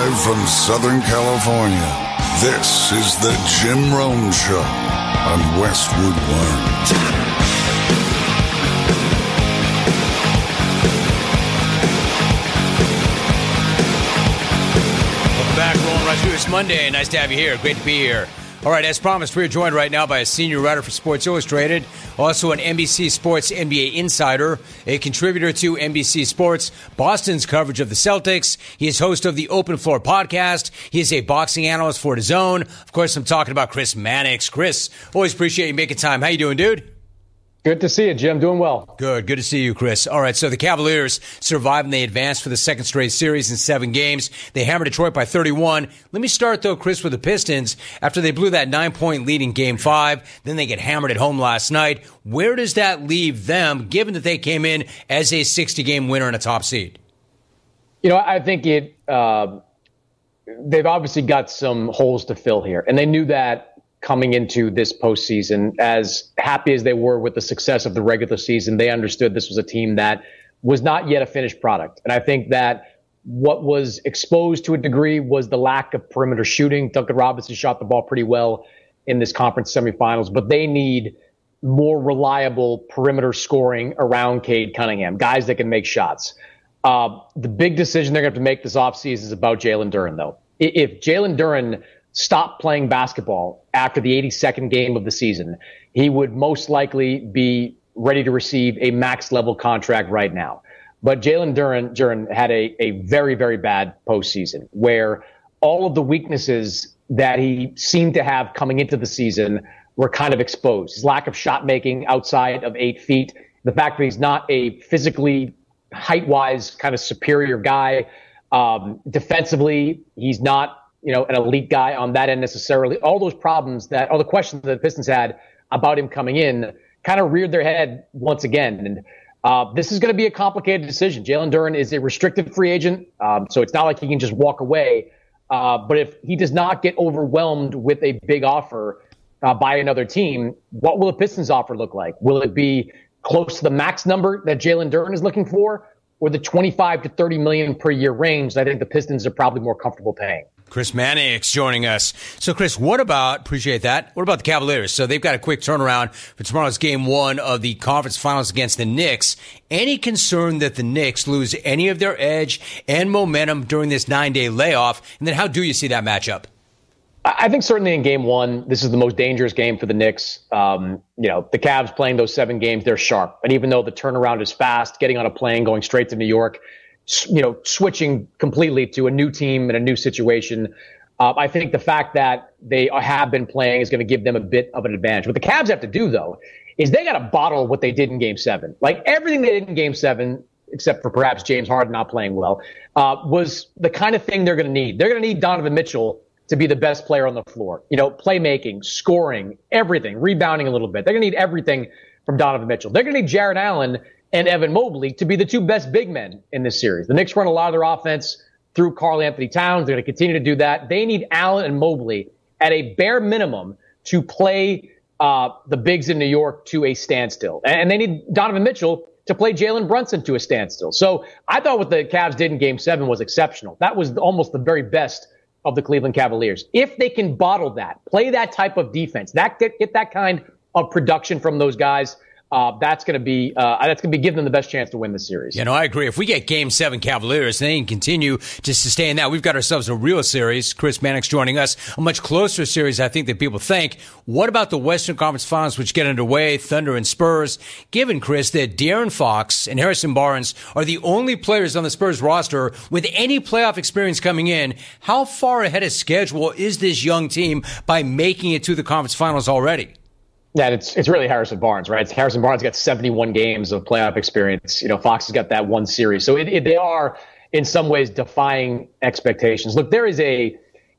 Live from Southern California, this is the Jim Rome Show on Westwood One. Back rolling right through this Monday. Nice to have you here. Great to be here. All right, as promised, we're joined right now by a senior writer for Sports Illustrated, also an NBC Sports NBA insider, a contributor to NBC Sports, Boston's coverage of the Celtics. He is host of the Open Floor podcast. He is a boxing analyst for DAZN. Of course, I'm talking about Chris Mannix. Chris, always appreciate you making time. How you doing, dude? Good to see you, Jim. Doing well. Good to see you, Chris. All right, so the Cavaliers survived and they advanced for the second straight series in 7 games. They hammered Detroit by 31. Let me start, though, Chris, with the Pistons. After they blew that 9-point lead in Game 5, then they get hammered at home last night. Where does that leave them, given that they came in as a 60-game winner and a top seed? You know, I think they've obviously got some holes to fill here, and they knew that coming into this postseason. As happy as they were with the success of the regular season, they understood this was a team that was not yet a finished product. And I think that what was exposed to a degree was the lack of perimeter shooting. Duncan Robinson shot the ball pretty well in this conference semifinals, but they need more reliable perimeter scoring around Cade Cunningham, guys that can make shots. The big decision they're going to have to make this offseason is about Jalen Duren, though. If Jalen Duren stopped playing basketball after the 82nd game of the season, he would most likely be ready to receive a max level contract right now. But Jalen Duren had a very, very bad postseason where all of the weaknesses that he seemed to have coming into the season were kind of exposed. His lack of shot making outside of 8 feet, the fact that he's not a physically height-wise kind of superior guy. Defensively, he's not an elite guy on that end necessarily. All those problems all the questions that the Pistons had about him coming in kind of reared their head once again. And this is going to be a complicated decision. Jalen Duren is a restricted free agent, so it's not like he can just walk away. But if he does not get overwhelmed with a big offer by another team, what will the Pistons offer look like? Will it be close to the max number that Jalen Duren is looking for, or the 25 to 30 million per year range that I think the Pistons are probably more comfortable paying? Chris Mannix joining us. So, Chris, appreciate that. What about the Cavaliers? So they've got a quick turnaround for tomorrow's Game 1 of the conference finals against the Knicks. Any concern that the Knicks lose any of their edge and momentum during this 9-day layoff? And then how do you see that matchup? I think certainly in Game 1, this is the most dangerous game for the Knicks. The Cavs playing those 7 games, they're sharp. And even though the turnaround is fast, getting on a plane, going straight to New York, switching completely to a new team and a new situation. I think the fact that they have been playing is going to give them a bit of an advantage. What the Cavs have to do, though, is they got to bottle what they did in Game 7. Like everything they did in Game 7, except for perhaps James Harden not playing well, was the kind of thing they're going to need. They're going to need Donovan Mitchell to be the best player on the floor. Playmaking, scoring, everything, rebounding a little bit. They're going to need everything from Donovan Mitchell. They're going to need Jarrett Allen and Evan Mobley to be the 2 best big men in this series. The Knicks run a lot of their offense through Karl Anthony Towns. They're going to continue to do that. They need Allen and Mobley at a bare minimum to play the bigs in New York to a standstill. And they need Donovan Mitchell to play Jalen Brunson to a standstill. So I thought what the Cavs did in Game 7 was exceptional. That was almost the very best of the Cleveland Cavaliers. If they can bottle that, play that type of defense, get that kind of production from those guys, that's going to be giving them the best chance to win this series. I agree. If we get Game 7 Cavaliers, they can continue to sustain that. We've got ourselves a real series. Chris Mannix joining us. A much closer series, I think, than people think. What about the Western Conference Finals, which get underway, Thunder and Spurs? Given, Chris, that De'Aaron Fox and Harrison Barnes are the only players on the Spurs roster with any playoff experience coming in, how far ahead of schedule is this young team by making it to the conference finals already? Yeah, it's really Harrison Barnes, right? Harrison Barnes got 71 games of playoff experience. Fox has got that one series. So they are, in some ways, defying expectations. Look, there is a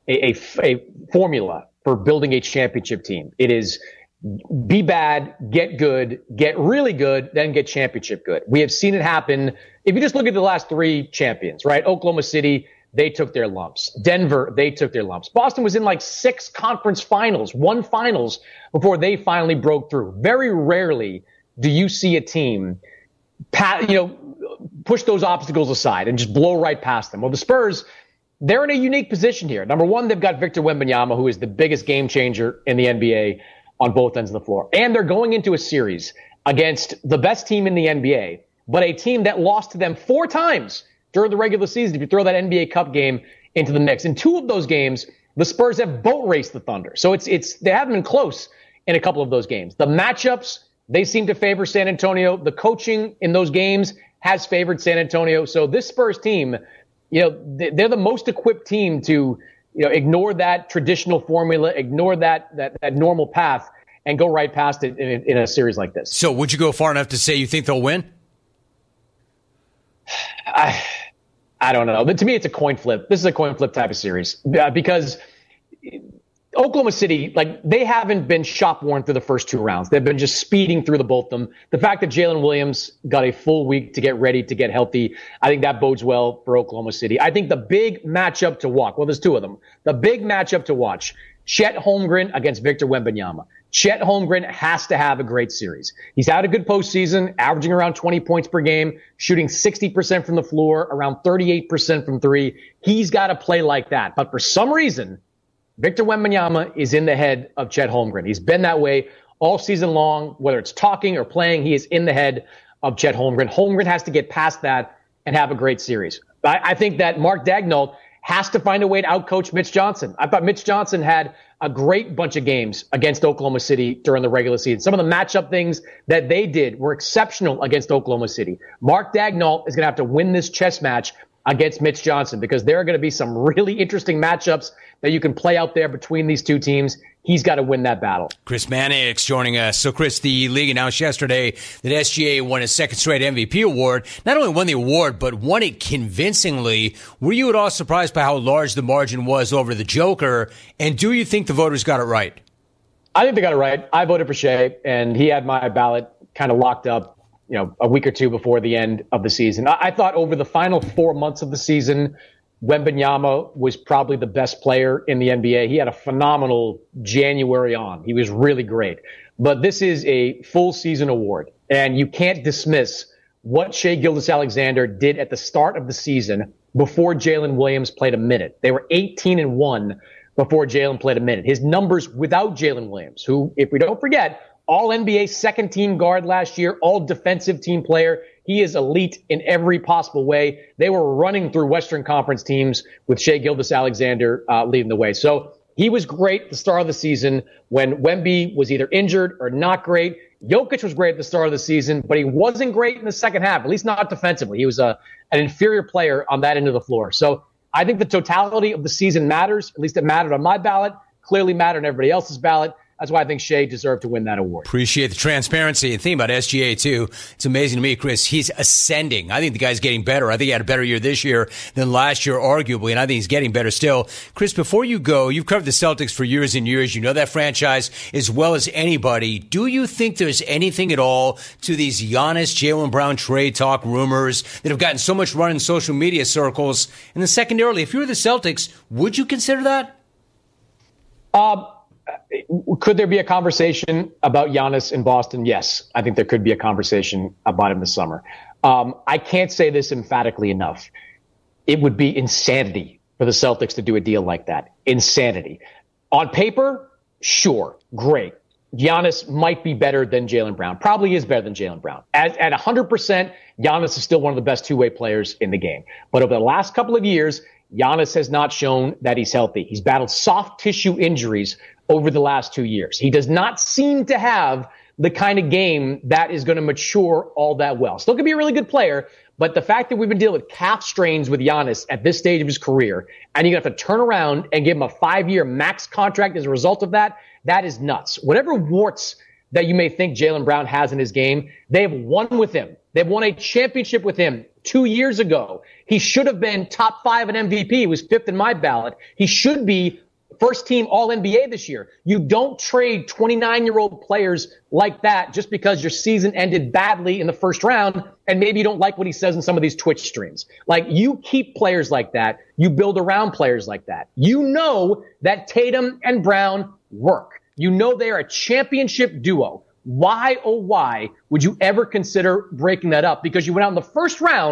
formula for building a championship team. It is be bad, get good, get really good, then get championship good. We have seen it happen. If you just look at the last 3 champions, right? Oklahoma City, they took their lumps. Denver, they took their lumps. Boston was in like 6 conference finals, 1 finals before they finally broke through. Very rarely do you see a team, push those obstacles aside and just blow right past them. Well, the Spurs, they're in a unique position here. Number one, they've got Victor Wembanyama, who is the biggest game changer in the NBA on both ends of the floor. And they're going into a series against the best team in the NBA, but a team that lost to them 4 times during the regular season, if you throw that NBA Cup game into the mix. In 2 of those games, the Spurs have boat raced the Thunder. So they haven't been close in a couple of those games. The matchups, they seem to favor San Antonio. The coaching in those games has favored San Antonio. So this Spurs team, they're the most equipped team to, ignore that traditional formula, ignore that normal path, and go right past it in a series like this. So would you go far enough to say you think they'll win? I don't know. But to me, it's a coin flip. This is a coin flip type of series because Oklahoma City, they haven't been shop worn through the first 2 rounds. They've been just speeding through both of them. The fact that Jalen Williams got a full week to get ready, to get healthy, I think that bodes well for Oklahoma City. I think the big matchup to watch, well, there's 2 of them. The big matchup to watch, Chet Holmgren against Victor Wembanyama. Chet Holmgren has to have a great series. He's had a good postseason, averaging around 20 points per game, shooting 60% from the floor, around 38% from 3. He's got to play like that. But for some reason, Victor Wembanyama is in the head of Chet Holmgren. He's been that way all season long, whether it's talking or playing. He is in the head of Chet Holmgren. Holmgren has to get past that and have a great series. I think that Mark Daigneault has to find a way to outcoach Mitch Johnson. I thought Mitch Johnson had a great bunch of games against Oklahoma City during the regular season. Some of the matchup things that they did were exceptional against Oklahoma City. Mark Daigneault is going to have to win this chess match against Mitch Johnson because there are going to be some really interesting matchups that you can play out there between these 2 teams. He's got to win that battle. Chris Mannix joining us. So, Chris, the league announced yesterday that SGA won his 2nd straight MVP award. Not only won the award, but won it convincingly. Were you at all surprised by how large the margin was over the Joker? And do you think the voters got it right? I think they got it right. I voted for Shea, and he had my ballot kind of locked up, a week or 2 before the end of the season. I thought over the final 4 months of the season, Wembanyama was probably the best player in the NBA. He had a phenomenal January on. He was really great. But this is a full season award, and you can't dismiss what Shai Gilgeous-Alexander did at the start of the season before Jalen Williams played a minute. They were 18-1 before Jalen played a minute. His numbers without Jalen Williams, who, if we don't forget, all NBA 2nd team guard last year, all defensive team player. He is elite in every possible way. They were running through Western Conference teams with Shai Gilgeous-Alexander leading the way. So he was great at the start of the season when Wemby was either injured or not great. Jokic was great at the start of the season, but he wasn't great in the second half, at least not defensively. He was an inferior player on that end of the floor. So I think the totality of the season matters. At least it mattered on my ballot, clearly mattered on everybody else's ballot. That's why I think Shai deserved to win that award. Appreciate the transparency. And think about SGA, too. It's amazing to me, Chris. He's ascending. I think the guy's getting better. I think he had a better year this year than last year, arguably, and I think he's getting better still. Chris, before you go, you've covered the Celtics for years and years. You know that franchise as well as anybody. Do you think there's anything at all to these Giannis, Jaylen Brown trade talk rumors that have gotten so much run in social media circles? And then secondarily, if you were the Celtics, would you consider that? Could there be a conversation about Giannis in Boston? Yes, I think there could be a conversation about him this summer. I can't say this emphatically enough. It would be insanity for the Celtics to do a deal like that. Insanity. On paper, sure, great. Giannis might be better than Jaylen Brown. Probably is better than Jaylen Brown. At 100%, Giannis is still one of the best two-way players in the game. But over the last couple of years, Giannis has not shown that he's healthy. He's battled soft tissue injuries over the last 2 years. He does not seem to have the kind of game that is going to mature all that well. Still could be a really good player, but the fact that we've been dealing with calf strains with Giannis at this stage of his career, and you're going to have to turn around and give him a 5-year max contract as a result of that, that is nuts. Whatever warts that you may think Jaylen Brown has in his game, they've won with him. They've won a championship with him 2 years ago. He should have been top 5 in MVP. He was 5th in my ballot. He should be first team All-NBA this year. You don't trade 29-year-old players like that just because your season ended badly in the first round and maybe you don't like what he says in some of these Twitch streams. Like, you keep players like that. You build around players like that. You know that Tatum and Brown work. You know they are a championship duo. Why, oh why, would you ever consider breaking that up? Because you went out in the first round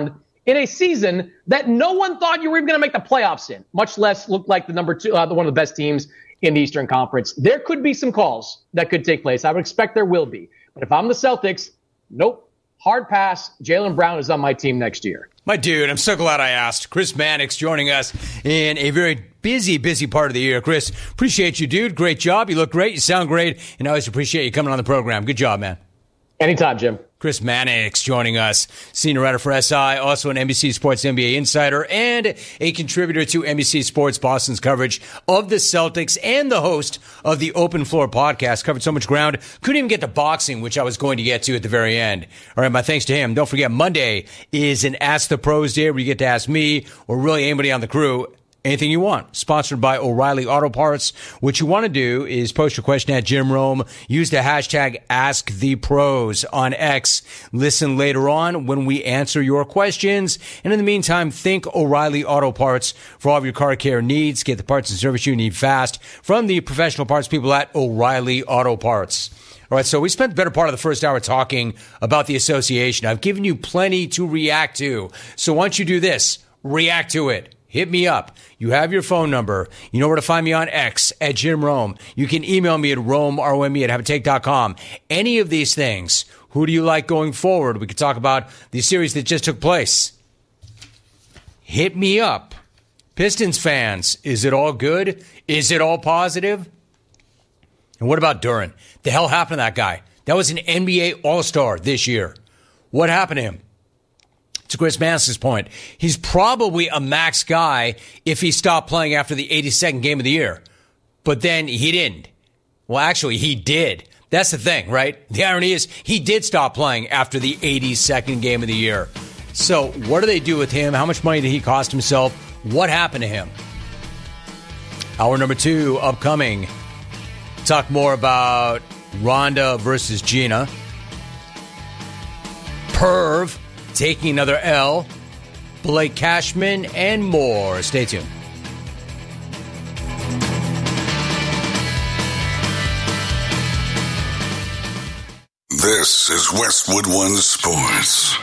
in a season that no one thought you were even going to make the playoffs in, much less look like the number two, one of the best teams in the Eastern Conference. There could be some calls that could take place. I would expect there will be. But if I'm the Celtics, nope, hard pass. Jaylen Brown is on my team next year. My dude, I'm so glad I asked. Chris Mannix joining us in a very busy part of the year. Chris, appreciate you, dude. Great job. You look great. You sound great. And I always appreciate you coming on the program. Good job, man. Anytime, Jim. Chris Mannix joining us, senior writer for SI, also an NBC Sports NBA insider, and a contributor to NBC Sports Boston's coverage of the Celtics and the host of the Open Floor podcast. Covered so much ground, couldn't even get to boxing, which I was going to get to at the very end. All right, my thanks to him. Don't forget, Monday is an Ask the Pros day where you get to ask me or really anybody on the crew anything you want. Sponsored by O'Reilly Auto Parts. What you want to do is post your question at Jim Rome. Use the hashtag AskThePros on X. Listen later on when we answer your questions. And in the meantime, think O'Reilly Auto Parts for all of your car care needs. Get the parts and service you need fast from the professional parts people at O'Reilly Auto Parts. All right, so we spent the better part of the first hour talking about the association. I've given you plenty to react to. So why don't you do this? React to it. Hit me up. You have your phone number. You know where to find me on X at Jim Rome. You can email me at RomeROME@haveatake.com. Any of these things, who do you like going forward? We could talk about the series that just took place. Hit me up. Pistons fans, is it all good? Is it all positive? And what about Duren? The hell happened to that guy? That was an NBA All-Star this year. What happened to him? To Chris Mannix's point, he's probably a max guy if he stopped playing after the 82nd game of the year. But then he didn't. Well, actually, he did. That's the thing, right? The irony is he did stop playing after the 82nd game of the year. So what do they do with him? How much money did he cost himself? What happened to him? Hour number 2 upcoming. Talk more about Rhonda versus Gina. Perv taking another L, Blake Cashman, and more. Stay tuned. This is Westwood One Sports.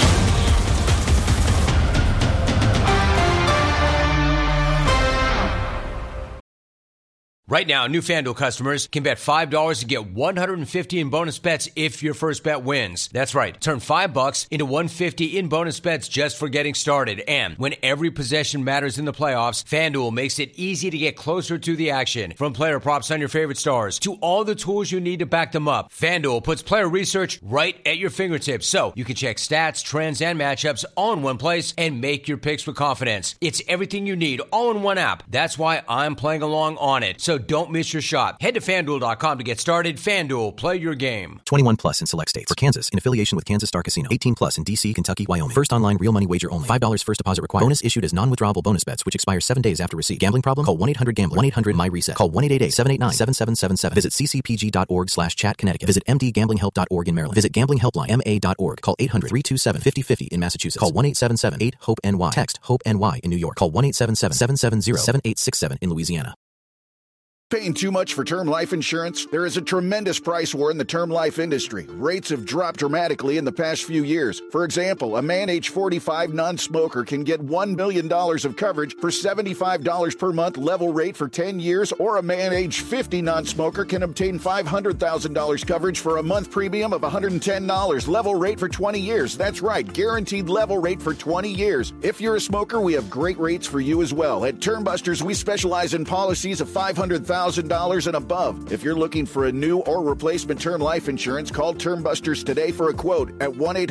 Right now, new FanDuel customers can bet $5 to get $150 in bonus bets if your first bet wins. That's right. Turn $5 into $150 in bonus bets just for getting started. And when every possession matters in the playoffs, FanDuel makes it easy to get closer to the action. From player props on your favorite stars to all the tools you need to back them up, FanDuel puts player research right at your fingertips so you can check stats, trends, and matchups all in one place and make your picks with confidence. It's everything you need all in one app. That's why I'm playing along on it. So don't miss your shot. Head to FanDuel.com to get started. FanDuel, play your game. 21 plus in select states. For Kansas, in affiliation with Kansas Star Casino. 18 plus in D.C., Kentucky, Wyoming. First online real money wager only. $5 first deposit required. Bonus issued as non-withdrawable bonus bets, which expire 7 days after receipt. Gambling problem? Call 1-800-GAMBLER. 1-800-MY-RESET. Call 1-888-789-7777. Visit ccpg.org/chat Connecticut. Visit mdgamblinghelp.org in Maryland. Visit gamblinghelplinema.org. Call 800-327-5050 in Massachusetts. Call 1-877-8-HOPE-NY. Text HOPE-NY in New York. Call 1-877-770-7867 in Louisiana. Paying too much for term life insurance? There is a tremendous price war in the term life industry. Rates have dropped dramatically in the past few years. For example, a man age 45 non-smoker can get $1 million of coverage for $75 per month level rate for 10 years, or a man age 50 non-smoker can obtain $500,000 coverage for a month premium of $110 level rate for 20 years. That's right, guaranteed level rate for 20 years. If you're a smoker, we have great rates for you as well. At Termbusters, we specialize in policies of $500,000 and above. If you're looking for a new or replacement term life insurance, call Termbusters today for a quote at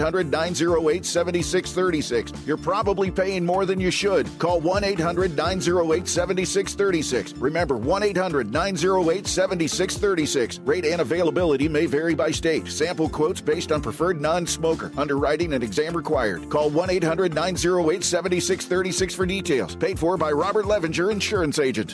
1-800-908-7636. You're probably paying more than you should. Call 1-800-908-7636. Remember, 1-800-908-7636. Rate and availability may vary by state. Sample quotes based on preferred non-smoker. Underwriting and exam required. Call 1-800-908-7636 for details. Paid for by Robert Levinger, Insurance Agent.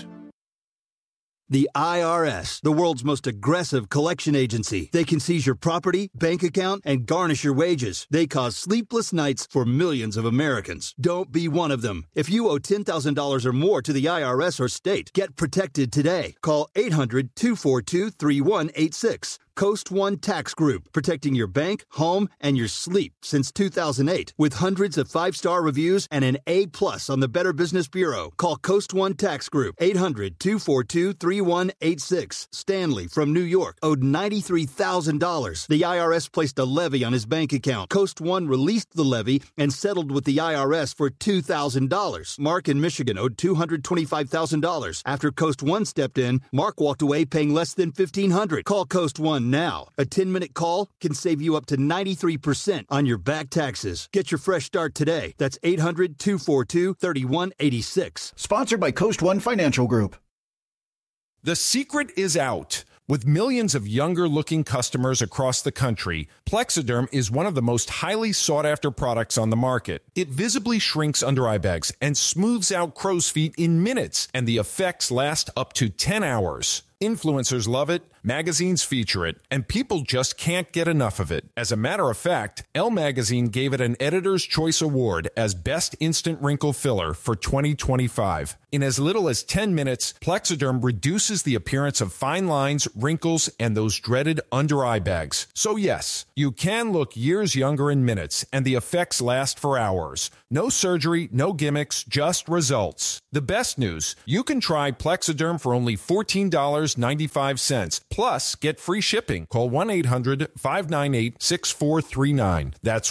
The IRS, the world's most aggressive collection agency. They can seize your property, bank account, and garnish your wages. They cause sleepless nights for millions of Americans. Don't be one of them. If you owe $10,000 or more to the IRS or state, get protected today. Call 800-242-3186. Coast One Tax Group, protecting your bank, home, and your sleep since 2008. With hundreds of 5-star reviews and an A+ on the Better Business Bureau. Call Coast One Tax Group, 800-242-3186. Stanley from New York owed $93,000. The IRS placed a levy on his bank account. Coast One released the levy and settled with the IRS for $2,000. Mark in Michigan owed $225,000. After Coast One stepped in, Mark walked away paying less than $1,500. Call Coast One now. A 10-minute call can save you up to 93% on your back taxes. Get your fresh start today. That's 800-242-3186. Sponsored by Coast One Financial Group. The secret is out. With millions of younger-looking customers across the country, Plexiderm is one of the most highly sought-after products on the market. It visibly shrinks under-eye bags and smooths out crow's feet in minutes, and the effects last up to 10 hours. Influencers love it, magazines feature it, and people just can't get enough of it. As a matter of fact, Elle Magazine gave it an Editor's Choice Award as Best Instant Wrinkle Filler for 2025. In as little as 10 minutes, Plexiderm reduces the appearance of fine lines, wrinkles, and those dreaded under-eye bags. So yes, you can look years younger in minutes, and the effects last for hours. No surgery, no gimmicks, just results. The best news, you can try Plexiderm for only $14.95. Plus, get free shipping. Call 1-800-598-6439. That's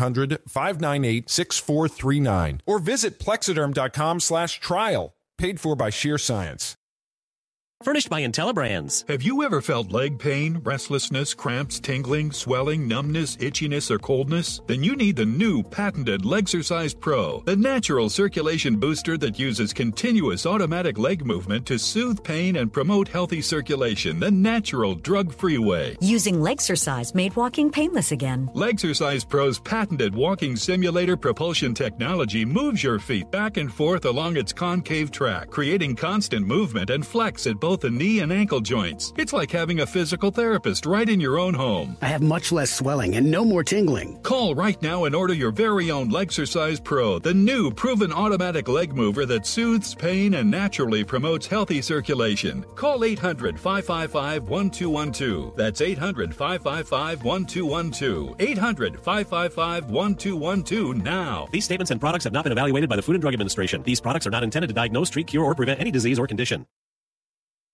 1-800-598-6439. Or visit Plexiderm.com/trial. Paid for by Sheer Science. Furnished by IntelliBrands. Have you ever felt leg pain, restlessness, cramps, tingling, swelling, numbness, itchiness, or coldness? Then you need the new patented Legsercise Pro, the natural circulation booster that uses continuous automatic leg movement to soothe pain and promote healthy circulation the natural, drug-free way. Using Legsercise made walking painless again. Legsercise Pro's patented walking simulator propulsion technology moves your feet back and forth along its concave track, creating constant movement and flex at both the knee and ankle joints. It's like having a physical therapist right in your own home. I have much less swelling and no more tingling. Call right now and order your very own Legsercise Pro, the new proven automatic leg mover that soothes pain and naturally promotes healthy circulation. Call 800-555-1212. That's 800-555-1212. 800-555-1212 now. These statements and products have not been evaluated by the Food and Drug Administration. These products are not intended to diagnose, treat, cure, or prevent any disease or condition.